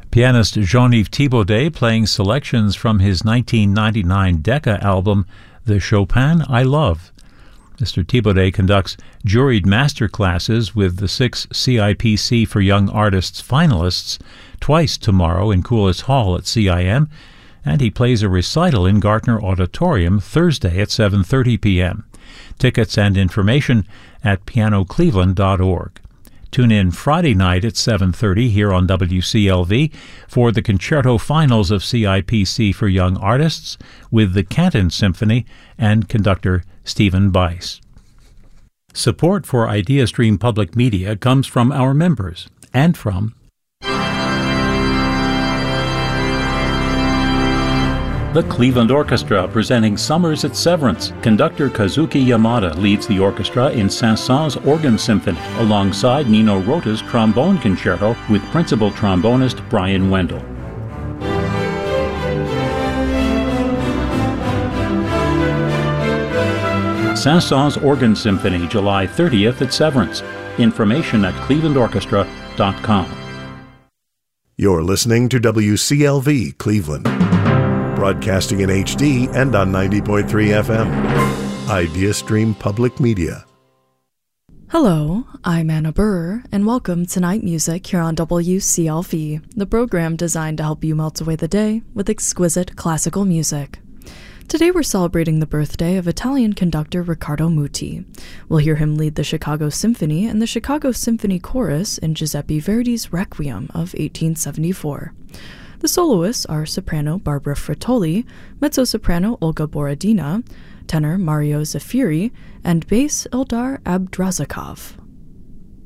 Pianist Jean-Yves Thibaudet playing selections from his 1999 Decca album, The Chopin I Love. Mr. Thibaudet conducts juried master classes with the 6 CIPC for Young Artists finalists twice tomorrow in Coulis Hall at CIM, and he plays a recital in Gartner Auditorium Thursday at 7:30 p.m. Tickets and information at pianocleveland.org. Tune in Friday night at 7:30 here on WCLV for the concerto finals of CIPC for Young Artists with the Canton Symphony and conductor Stephen Bice. Support for IdeaStream Public Media comes from our members and from the Cleveland Orchestra, presenting Summers at Severance. Conductor Kazuki Yamada leads the orchestra in Saint-Saëns Organ Symphony, alongside Nino Rota's Trombone Concerto with principal trombonist Brian Wendell. Saint-Saëns Organ Symphony, July 30th at Severance. Information at clevelandorchestra.com. You're listening to WCLV Cleveland, broadcasting in HD and on 90.3 FM. IdeaStream Public Media. Hello, I'm Anna Burr, and welcome to Night Music here on WCLV, the program designed to help you melt away the day with exquisite classical music. Today we're celebrating the birthday of Italian conductor Riccardo Muti. We'll hear him lead the Chicago Symphony and the Chicago Symphony Chorus in Giuseppe Verdi's Requiem of 1874. The soloists are soprano Barbara Frittoli, mezzo-soprano Olga Borodina, tenor Mario Zafiri, and bass Eldar Abdrazakov.